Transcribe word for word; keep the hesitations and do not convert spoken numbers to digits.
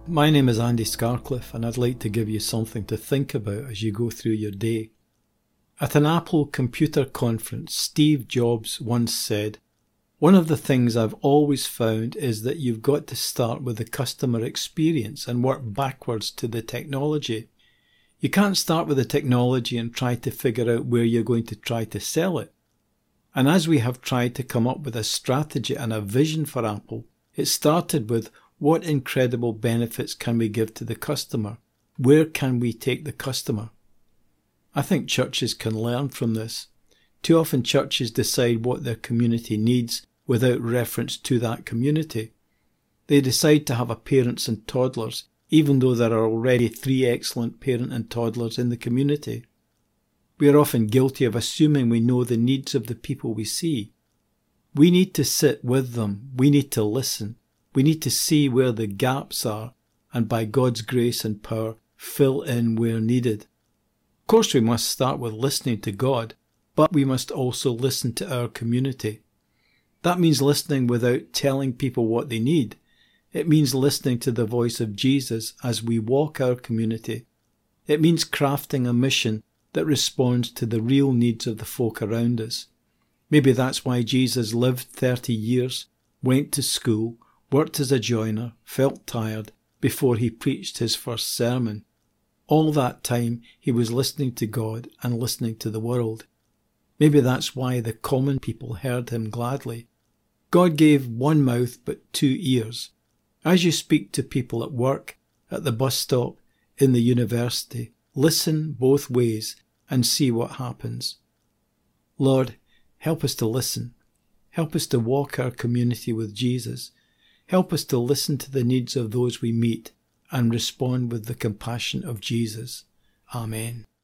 My name is Andy Scarcliffe, and I'd like to give you something to think about as you go through your day. At an Apple computer conference, Steve Jobs once said, "One of the things I've always found is that you've got to start with the customer experience and work backwards to the technology. You can't start with the technology and try to figure out where you're going to try to sell it." And as we have tried to come up with a strategy and a vision for Apple, it started with, what incredible benefits can we give to the customer? Where can we take the customer? I think churches can learn from this. Too often churches decide what their community needs without reference to that community. They decide to have a parents and toddlers, even though there are already three excellent parent and toddlers in the community. We are often guilty of assuming we know the needs of the people we see. We need to sit with them. We need to listen. We need to see where the gaps are, and by God's grace and power, fill in where needed. Of course, we must start with listening to God, but we must also listen to our community. That means listening without telling people what they need. It means listening to the voice of Jesus as we walk our community. It means crafting a mission that responds to the real needs of the folk around us. Maybe that's why Jesus lived thirty years, went to school, worked as a joiner, felt tired before he preached his first sermon. All that time he was listening to God and listening to the world. Maybe that's why the common people heard him gladly. God gave one mouth but two ears. As you speak to people at work, at the bus stop, in the university, listen both ways and see what happens. Lord, help us to listen. Help us to walk our community with Jesus. Help us to listen to the needs of those we meet and respond with the compassion of Jesus. Amen.